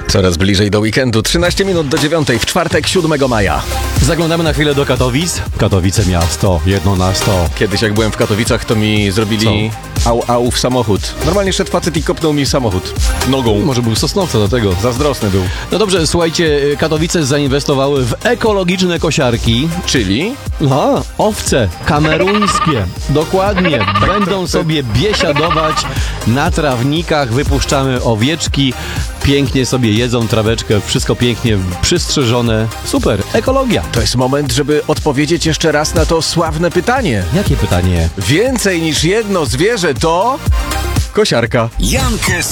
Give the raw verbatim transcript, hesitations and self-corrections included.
Coraz bliżej do weekendu, trzynaście minut do dziewiątej w czwartek, siódmego maja. Zaglądamy na chwilę do Katowic. Katowice miasto, jedno na sto. Kiedyś jak byłem w Katowicach, to mi zrobili au au w samochód. Normalnie szedł facet i kopnął mi samochód nogą. Może był Sosnowca do tego. Zazdrosny był. No dobrze, słuchajcie, Katowice zainwestowały w ekologiczne kosiarki. Czyli? A, owce kameruńskie. Dokładnie. Będą sobie biesiadować na trawnikach, wypuszczamy owieczki, pięknie sobie jedzą traweczkę, wszystko pięknie przystrzyżone. Super, ekologia. To jest moment, żeby odpowiedzieć jeszcze raz na to sławne pytanie. Jakie pytanie? Więcej niż jedno zwierzę to... kosiarka. Jankę